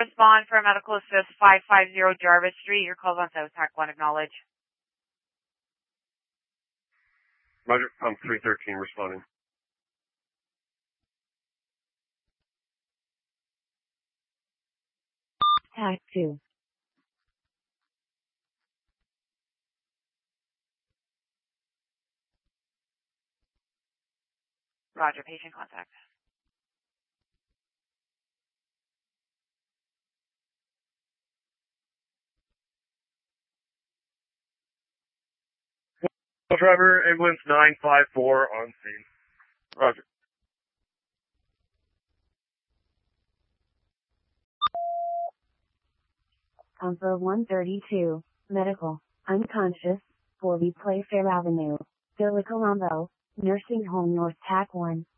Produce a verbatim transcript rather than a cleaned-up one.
Respond for medical assist five five zero Jarvis Street. Your call's on South Tac one, acknowledge. Roger, I'm three thirteen responding. Tac two. Roger, patient contact. Driver, ambulance nine five four on scene. Roger. Comfort one thirty-two, medical, unconscious, forty Playfair Avenue, Villa Colombo, nursing home North Tac one.